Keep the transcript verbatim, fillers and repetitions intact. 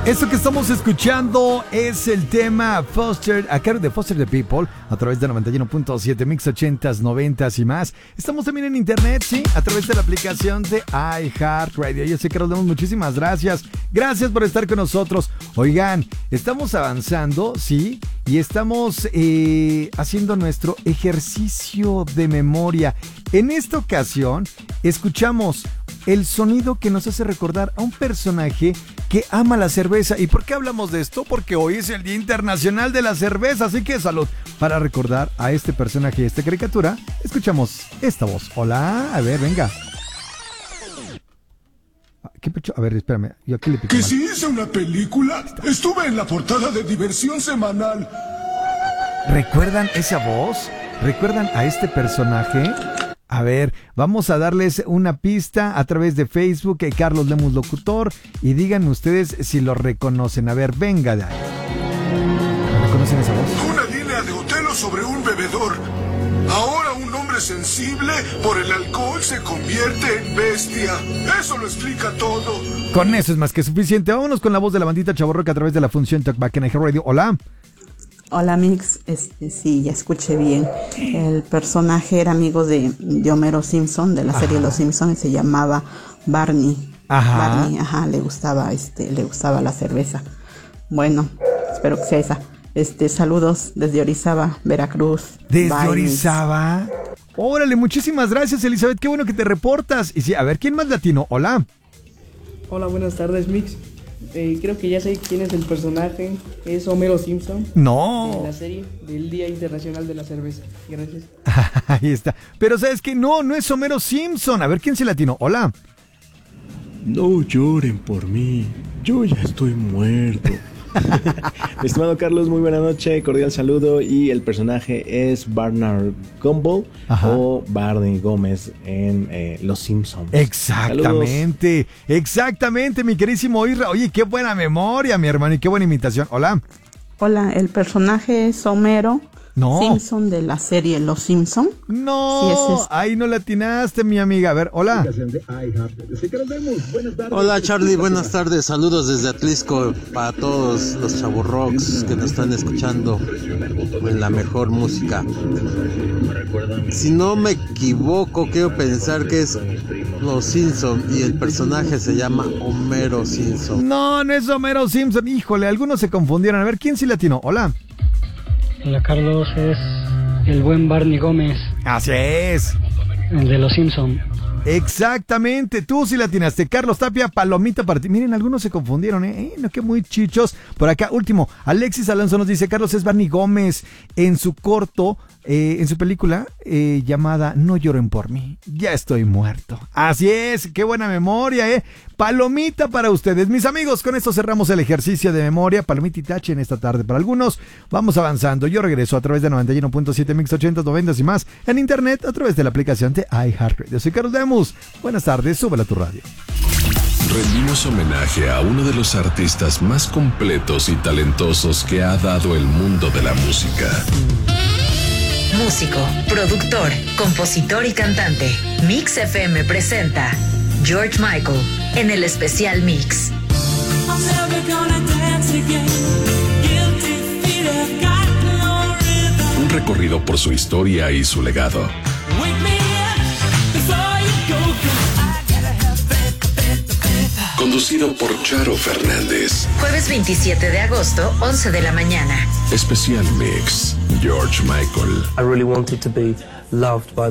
Esto que estamos escuchando es el tema Foster, a cargo de Foster the People, a través de noventa y uno punto siete, Mix ochentas, noventas y más. Estamos también en internet, sí, a través de la aplicación de iHeartRadio. Yo sé que nos damos muchísimas gracias. Gracias por estar con nosotros. Oigan, estamos avanzando, sí, y estamos eh, haciendo nuestro ejercicio de memoria. En esta ocasión, escuchamos el sonido que nos hace recordar a un personaje que ama la cerveza. ¿Y por qué hablamos de esto? Porque hoy es el Día Internacional de la Cerveza, así que salud. Para recordar a este personaje y esta caricatura, escuchamos esta voz. Hola, a ver, venga. ¿Qué pecho? A ver, espérame. Yo aquí le pico. ¿Que mal. si hice una película? Estuve en la portada de Diversión Semanal. ¿Recuerdan esa voz? ¿Recuerdan a este personaje? A ver, vamos a darles una pista a través de Facebook, eh, Carlos Lemus Locutor, y digan ustedes si lo reconocen. A ver, venga de ahí. ¿Reconocen esa voz? Una línea de Otelo sobre un bebedor. Ahora un hombre sensible por el alcohol se convierte en bestia. Eso lo explica todo. Con eso es más que suficiente. Vámonos con la voz de la bandita Chavorroca a través de la función Talkback en iHeartRadio. Hola. Hola Mix, este sí, ya escuché bien. El personaje era amigo de, de Homero Simpson, de la serie Los Simpson, y se llamaba Barney. Ajá. Barney, ajá, le gustaba, este, le gustaba la cerveza. Bueno, espero que sea esa. Este, saludos desde Orizaba, Veracruz. Desde Bye, Orizaba. Órale, muchísimas gracias, Elizabeth. Qué bueno que te reportas. Y sí, a ver, ¿quién más latino? Hola. Hola, buenas tardes, Mix. Eh, creo que ya sé quién es el personaje. Es Homero Simpson. No. En la serie del Día Internacional de la Cerveza. Gracias. Ahí está. Pero ¿sabes qué? No, no es Homero Simpson. A ver, ¿quién se latino? Hola. No lloren por mí. Yo ya estoy muerto. Mi estimado Carlos, muy buena noche, cordial saludo. Y el personaje es Barnard Gumble. Ajá. O Barney Gómez en eh, Los Simpsons. Exactamente, saludos. Exactamente, mi querísimo Isra. Oye, qué buena memoria, mi hermano, y qué buena imitación. Hola. Hola, el personaje es Homero no. Simpson de la serie Los Simpson. No, sí, es este. Ahí no le atinaste, mi amiga. A ver, hola. Hola, Charlie, buenas tardes. Saludos desde Atlisco para todos los chavorrocks que nos están escuchando en la mejor música. Si no me equivoco, quiero pensar que es Los Simpson y el personaje se llama Homero Simpson. No, no es Homero Simpson. Híjole, algunos se confundieron. A ver, ¿quién sí latinó? Hola. Hola Carlos, es el buen Barney Gómez. Así es. El de Los Simpson. Exactamente, tú sí la atinaste. Carlos Tapia, palomita para ti. Miren, algunos se confundieron, ¿eh? No, que muy chichos. Por acá, último, Alexis Alonso nos dice, Carlos es Barney Gómez en su corto, eh, en su película eh, llamada No lloren por mí, ya estoy muerto. Así es, qué buena memoria, ¿eh? Palomita para ustedes. Mis amigos, con esto cerramos el ejercicio de memoria. Palomita y tache en esta tarde para algunos. Vamos avanzando. Yo regreso a través de noventa y uno punto siete Mix ochenta, noventa y más en internet a través de la aplicación de iHeartRadio. Soy Carlos Lemus. Buenas tardes, súbela a tu radio. Rendimos homenaje a uno de los artistas más completos y talentosos que ha dado el mundo de la música. Músico, productor, compositor y cantante. Mix F M presenta George Michael en el especial Mix. Un recorrido por su historia y su legado. Conducido por Charo Fernández. Jueves veintisiete de agosto, once de la mañana. Especial Mix, George Michael. I really wanted to be loved by the